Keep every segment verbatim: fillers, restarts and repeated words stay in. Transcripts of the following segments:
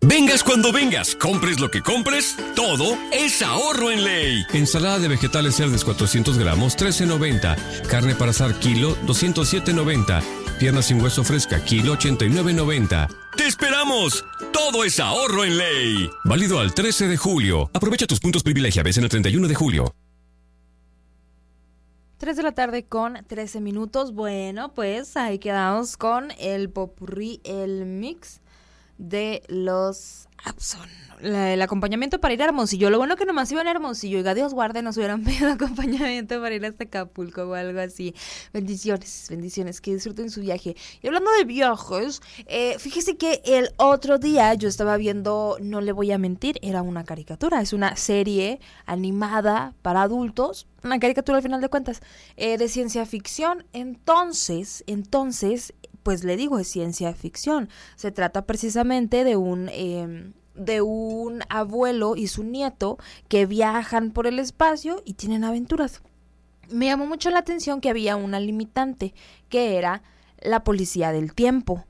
Vengas cuando vengas, compres lo que compres, todo es ahorro en Ley. Ensalada de vegetales Cerdes cuatrocientos gramos, trece noventa. Carne para asar kilo, doscientos siete noventa. Pierna sin hueso fresca, kilo, ochenta y nueve noventa. ¡Te esperamos! Todo es ahorro en Ley. Válido al trece de julio. Aprovecha tus puntos privilegia, ves en el treinta y uno de julio. tres de la tarde con trece minutos. Bueno, pues ahí quedamos con el popurrí, el mix de los Abson. La, el acompañamiento para ir a Hermosillo. Lo bueno que nomás iban a Hermosillo. Oiga, Dios guarde, nos hubieran pedido acompañamiento para ir hasta Acapulco o algo así. Bendiciones, bendiciones, que disfruten su viaje. Y hablando de viajes, eh, fíjese que el otro día yo estaba viendo, no le voy a mentir, era una caricatura. Es una serie animada para adultos. Una caricatura al final de cuentas, eh, de ciencia ficción. Entonces, entonces... pues le digo, es ciencia ficción. Se trata precisamente de un eh, de un abuelo y su nieto que viajan por el espacio y tienen aventuras. Me llamó mucho la atención que había una limitante, que era la policía del tiempo.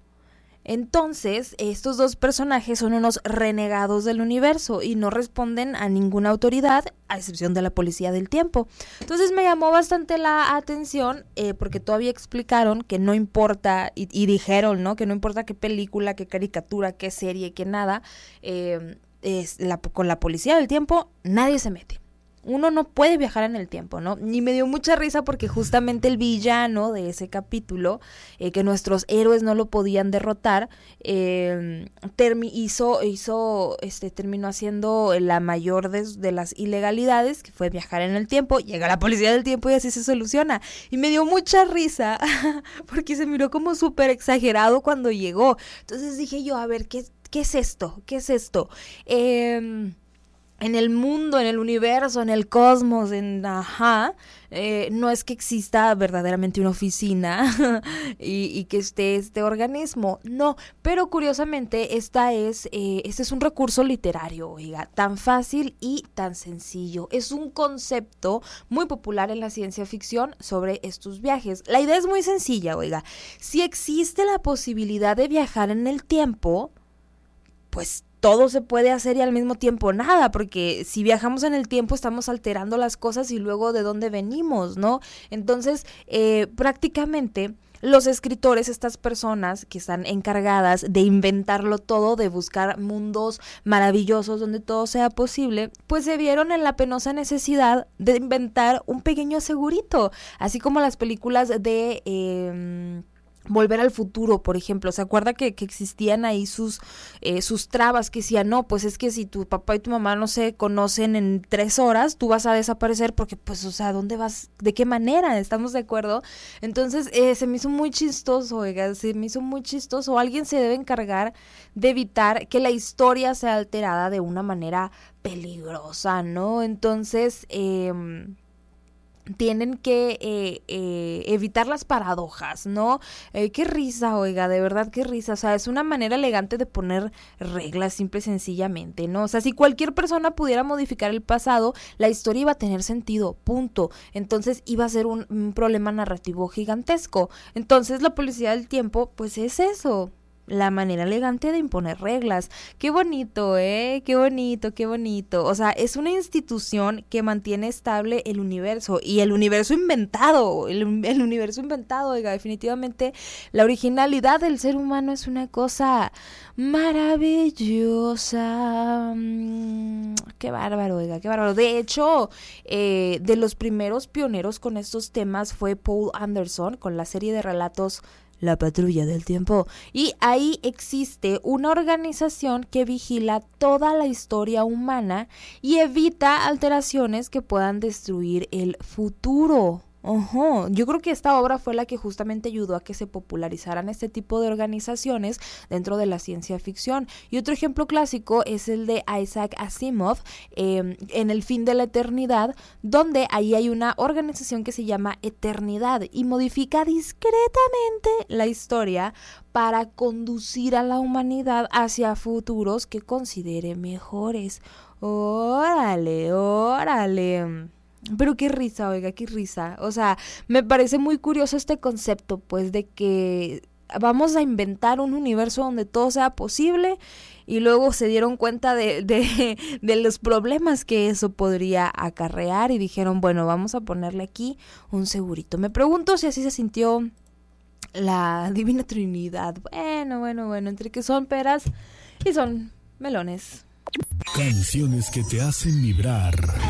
Entonces, estos dos personajes son unos renegados del universo y no responden a ninguna autoridad, a excepción de la policía del tiempo. Entonces me llamó bastante la atención eh, porque todavía explicaron que no importa, y, y dijeron, ¿no? Que no importa qué película, qué caricatura, qué serie, qué nada, eh, es la, con la policía del tiempo nadie se mete. Uno no puede viajar en el tiempo, ¿no? Y me dio mucha risa porque justamente el villano de ese capítulo, eh, que nuestros héroes no lo podían derrotar, eh, termi- hizo, hizo, este, terminó haciendo la mayor de, de las ilegalidades, que fue viajar en el tiempo. Llega la policía del tiempo y así se soluciona. Y me dio mucha risa porque se miró como súper exagerado cuando llegó. Entonces dije yo, a ver, ¿qué, qué es esto? ¿Qué es esto? Eh... En el mundo, en el universo, en el cosmos, en ajá, eh, no es que exista verdaderamente una oficina y, y que esté este organismo, no, pero curiosamente esta es, eh, este es un recurso literario, oiga, tan fácil y tan sencillo. Es un concepto muy popular en la ciencia ficción sobre estos viajes. La idea es muy sencilla, oiga, si existe la posibilidad de viajar en el tiempo, pues todo se puede hacer y al mismo tiempo nada, porque si viajamos en el tiempo estamos alterando las cosas y luego de dónde venimos, ¿no? Entonces, eh, prácticamente los escritores, estas personas que están encargadas de inventarlo todo, de buscar mundos maravillosos donde todo sea posible, pues se vieron en la penosa necesidad de inventar un pequeño segurito, así como las películas de... Eh, Volver al Futuro, por ejemplo. ¿Se acuerda que, que existían ahí sus eh, sus trabas que decían, no, pues es que si tu papá y tu mamá no se conocen en tres horas, tú vas a desaparecer porque, pues, o sea, ¿dónde vas? ¿De qué manera? ¿Estamos de acuerdo? Entonces, eh, se me hizo muy chistoso, oiga, se me hizo muy chistoso. Alguien se debe encargar de evitar que la historia sea alterada de una manera peligrosa, ¿no? Entonces, eh... tienen que eh, eh, evitar las paradojas, ¿no? Eh, qué risa, oiga, de verdad qué risa, o sea, es una manera elegante de poner reglas, simple y sencillamente, ¿no? O sea, si cualquier persona pudiera modificar el pasado, la historia iba a tener sentido, punto. Entonces iba a ser un, un problema narrativo gigantesco. Entonces la policía del tiempo, pues es eso, la manera elegante de imponer reglas. Qué bonito, ¿eh? Qué bonito, qué bonito. O sea, es una institución que mantiene estable el universo y el universo inventado, el, el universo inventado, oiga, definitivamente la originalidad del ser humano es una cosa maravillosa. Mm, qué bárbaro, oiga, qué bárbaro. De hecho, eh, de los primeros pioneros con estos temas fue Paul Anderson con la serie de relatos La Patrulla del Tiempo, y ahí existe una organización que vigila toda la historia humana y evita alteraciones que puedan destruir el futuro. Ojo, yo creo que esta obra fue la que justamente ayudó a que se popularizaran este tipo de organizaciones dentro de la ciencia ficción. Y otro ejemplo clásico es el de Isaac Asimov, eh, en El fin de la eternidad, donde ahí hay una organización que se llama Eternidad y modifica discretamente la historia para conducir a la humanidad hacia futuros que considere mejores. Órale, órale. Pero qué risa, oiga, qué risa. O sea, me parece muy curioso este concepto, pues, de que vamos a inventar un universo donde todo sea posible, y luego se dieron cuenta de, de, de los problemas que eso podría acarrear y dijeron, bueno, vamos a ponerle aquí un segurito. Me pregunto si así se sintió la Divina Trinidad. Bueno, bueno, bueno, entre que son peras y son melones. Canciones que te hacen vibrar.